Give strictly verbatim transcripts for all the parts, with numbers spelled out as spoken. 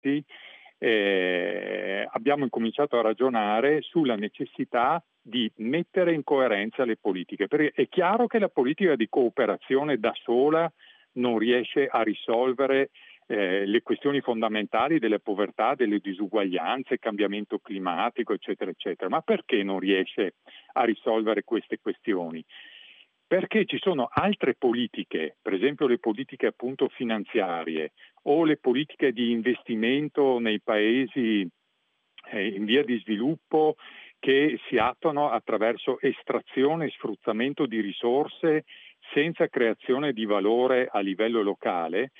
tutti, eh, abbiamo incominciato a ragionare sulla necessità di mettere in coerenza le politiche, perché è chiaro che la politica di cooperazione da sola non riesce a risolvere eh, le questioni fondamentali delle povertà, delle disuguaglianze, cambiamento climatico, eccetera, eccetera. Ma perché non riesce a risolvere queste questioni? Perché ci sono altre politiche, per esempio le politiche appunto finanziarie o le politiche di investimento nei paesi eh, in via di sviluppo, che si attuano attraverso estrazione e sfruttamento di risorse senza creazione di valore a livello locale,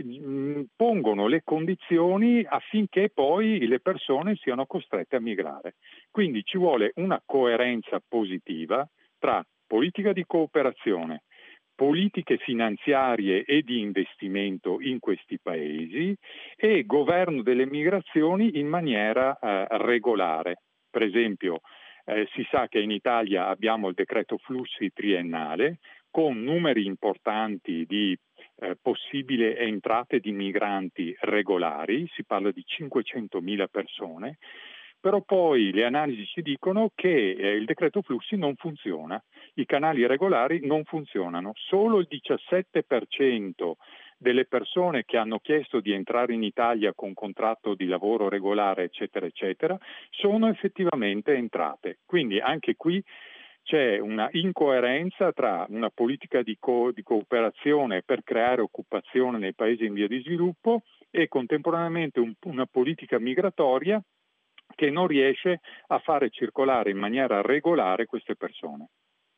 mh, pongono le condizioni affinché poi le persone siano costrette a migrare. Quindi ci vuole una coerenza positiva tra politica di cooperazione, politiche finanziarie e di investimento in questi paesi e governo delle migrazioni in maniera eh, regolare. Per esempio, eh, si sa che in Italia abbiamo il decreto flussi triennale con numeri importanti di eh, possibili entrate di migranti regolari, si parla di cinquecentomila persone, però poi le analisi ci dicono che eh, il decreto flussi non funziona, i canali regolari non funzionano, solo il diciassette per cento delle persone che hanno chiesto di entrare in Italia con contratto di lavoro regolare, eccetera, eccetera, sono effettivamente entrate. Quindi anche qui c'è una incoerenza tra una politica di, co- di cooperazione per creare occupazione nei paesi in via di sviluppo e contemporaneamente un- una politica migratoria che non riesce a fare circolare in maniera regolare queste persone.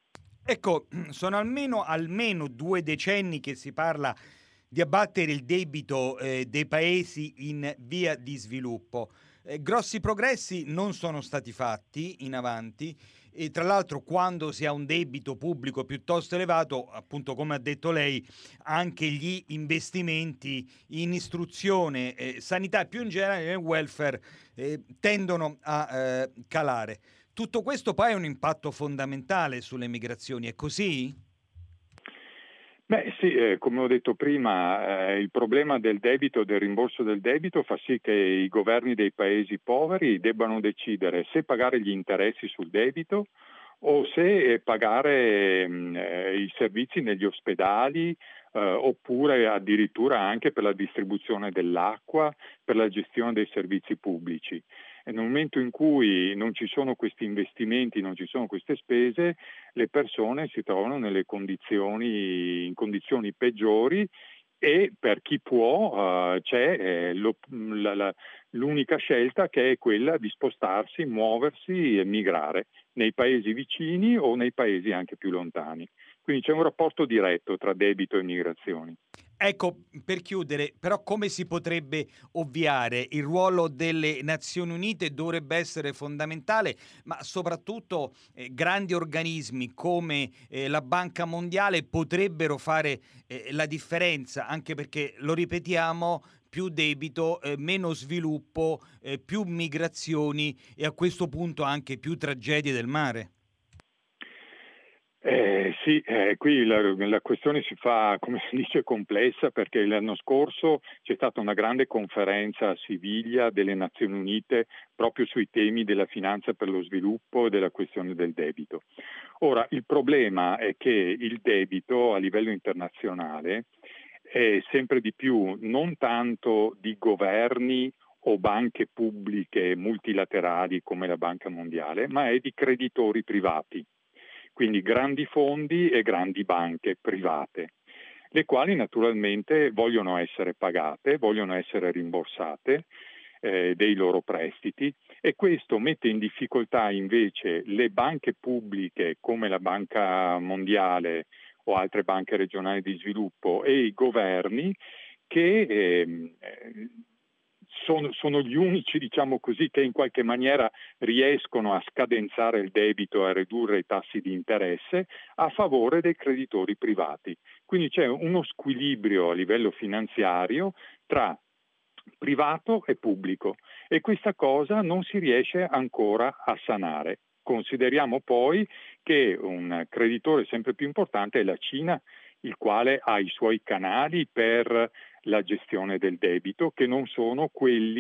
Ecco, sono almeno, almeno due decenni che si parla di abbattere il debito eh, dei paesi in via di sviluppo. Eh, grossi progressi non sono stati fatti in avanti e tra l'altro quando si ha un debito pubblico piuttosto elevato, appunto come ha detto lei, anche gli investimenti in istruzione, eh, sanità e più in generale nel welfare eh, tendono a eh, calare. Tutto questo poi ha un impatto fondamentale sulle migrazioni, è così? Beh sì, eh, come ho detto prima, eh, il problema del debito, del rimborso del debito fa sì che i governi dei paesi poveri debbano decidere se pagare gli interessi sul debito o se pagare mh, eh, i servizi negli ospedali eh, oppure addirittura anche per la distribuzione dell'acqua, per la gestione dei servizi pubblici. E nel momento in cui non ci sono questi investimenti, non ci sono queste spese, le persone si trovano nelle condizioni, in condizioni peggiori e per chi può uh, c'è eh, lo, la, la, l'unica scelta che è quella di spostarsi, muoversi e migrare nei paesi vicini o nei paesi anche più lontani. Quindi c'è un rapporto diretto tra debito e migrazioni. Ecco, per chiudere, però come si potrebbe ovviare? Il ruolo delle Nazioni Unite dovrebbe essere fondamentale, ma soprattutto eh, grandi organismi come eh, la Banca Mondiale potrebbero fare eh, la differenza, anche perché, lo ripetiamo, più debito, eh, meno sviluppo, eh, più migrazioni e a questo punto anche più tragedie del mare. Eh, sì, eh, qui la, la questione si fa, come si dice, complessa perché l'anno scorso c'è stata una grande conferenza a Siviglia delle Nazioni Unite proprio sui temi della finanza per lo sviluppo e della questione del debito. Ora, il problema è che il debito a livello internazionale è sempre di più non tanto di governi o banche pubbliche multilaterali come la Banca Mondiale, ma è di creditori privati. Quindi grandi fondi e grandi banche private, le quali naturalmente vogliono essere pagate, vogliono essere rimborsate eh, dei loro prestiti e questo mette in difficoltà invece le banche pubbliche come la Banca Mondiale o altre banche regionali di sviluppo e i governi che eh, sono, sono gli unici, diciamo così, che in qualche maniera riescono a scadenzare il debito e a ridurre i tassi di interesse a favore dei creditori privati. Quindi c'è uno squilibrio a livello finanziario tra privato e pubblico e questa cosa non si riesce ancora a sanare. Consideriamo poi che un creditore sempre più importante è la Cina, il quale ha i suoi canali per la gestione del debito che non sono quelli